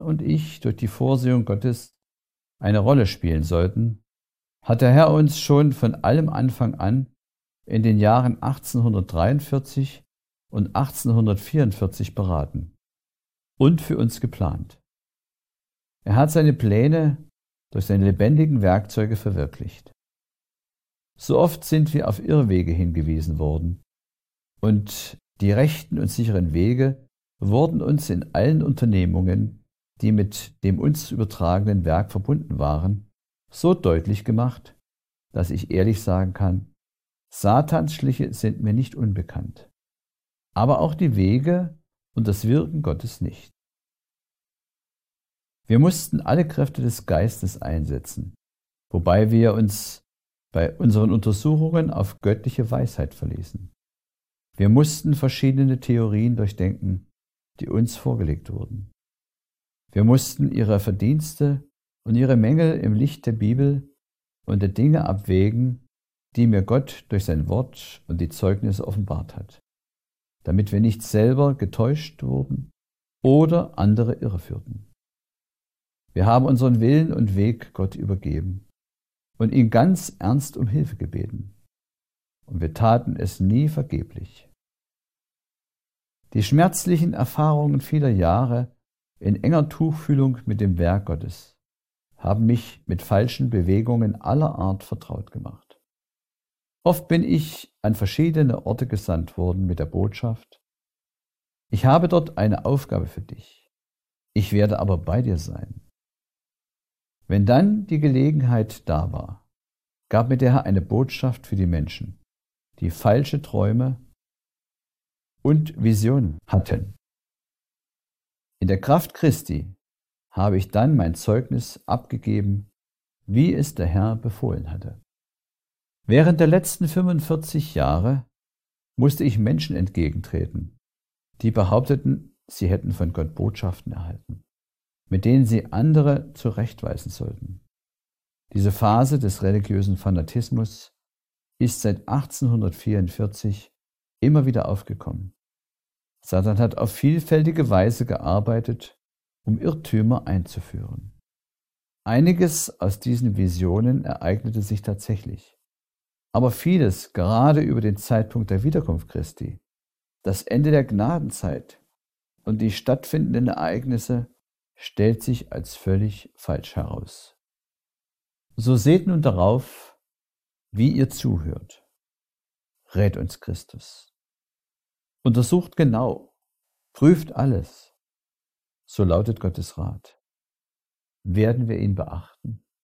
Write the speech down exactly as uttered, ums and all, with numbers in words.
und ich durch die Vorsehung Gottes eine Rolle spielen sollten, hat der Herr uns schon von allem Anfang an in den Jahren achtzehnhundertdreiundvierzig und achtzehnhundertvierundvierzig beraten und für uns geplant. Er hat seine Pläne durch seine lebendigen Werkzeuge verwirklicht. So oft sind wir auf Irrwege hingewiesen worden, und die rechten und sicheren Wege wurden uns in allen Unternehmungen, die mit dem uns übertragenen Werk verbunden waren, so deutlich gemacht, dass ich ehrlich sagen kann, Satans Schliche sind mir nicht unbekannt, aber auch die Wege und das Wirken Gottes nicht. Wir mussten alle Kräfte des Geistes einsetzen, wobei wir uns bei unseren Untersuchungen auf göttliche Weisheit verließen. Wir mussten verschiedene Theorien durchdenken, die uns vorgelegt wurden. Wir mussten ihre Verdienste und ihre Mängel im Licht der Bibel und der Dinge abwägen, die mir Gott durch sein Wort und die Zeugnisse offenbart hat, damit wir nicht selber getäuscht wurden oder andere irreführten. Wir haben unseren Willen und Weg Gott übergeben und ihn ganz ernst um Hilfe gebeten. Und wir taten es nie vergeblich. Die schmerzlichen Erfahrungen vieler Jahre in enger Tuchfühlung mit dem Werk Gottes haben mich mit falschen Bewegungen aller Art vertraut gemacht. Oft bin ich an verschiedene Orte gesandt worden mit der Botschaft: Ich habe dort eine Aufgabe für dich. Ich werde aber bei dir sein. Wenn dann die Gelegenheit da war, gab mir der Herr eine Botschaft für die Menschen, die falsche Träume und Visionen hatten. In der Kraft Christi habe ich dann mein Zeugnis abgegeben, wie es der Herr befohlen hatte. Während der letzten fünfundvierzig Jahre musste ich Menschen entgegentreten, die behaupteten, sie hätten von Gott Botschaften erhalten, mit denen sie andere zurechtweisen sollten. Diese Phase des religiösen Fanatismus ist seit achtzehnhundertvierundvierzig immer wieder aufgekommen. Satan hat auf vielfältige Weise gearbeitet, um Irrtümer einzuführen. Einiges aus diesen Visionen ereignete sich tatsächlich, aber vieles, gerade über den Zeitpunkt der Wiederkunft Christi, das Ende der Gnadenzeit und die stattfindenden Ereignisse, stellt sich als völlig falsch heraus. So seht nun darauf, wie ihr zuhört. Rät uns Christus. Untersucht genau, prüft alles. So lautet Gottes Rat. Werden wir ihn beachten?